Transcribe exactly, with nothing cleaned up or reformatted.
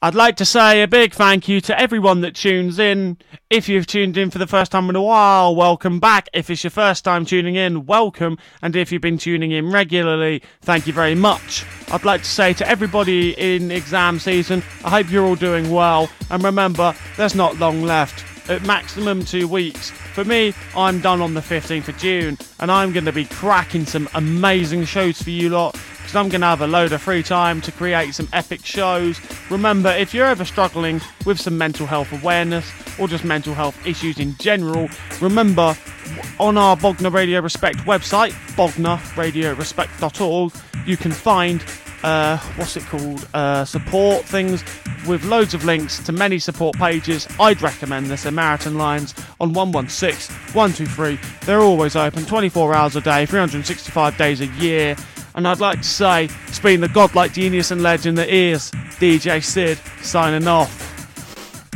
I'd like to say a big thank you to everyone that tunes in. If you've tuned in for the first time in a while, welcome back. If it's your first time tuning in, welcome. And if you've been tuning in regularly, thank you very much. I'd like to say to everybody in exam season, I hope you're all doing well. And remember, there's not long left. At maximum two weeks. For me, I'm done on the fifteenth of June, and I'm going to be cracking some amazing shows for you lot, because I'm going to have a load of free time to create some epic shows. Remember, if you're ever struggling with some mental health awareness, or just mental health issues in general, remember, on our Bognor Radio Respect website, bognor radio respect dot org, you can find Uh, what's it called, uh, support things with loads of links to many support pages. I'd recommend the Samaritan lines on one one six, one two three. They're always open twenty-four hours a day, three hundred sixty-five days a year. And I'd like to say, it's been the godlike genius and legend that is D J Sid, signing off.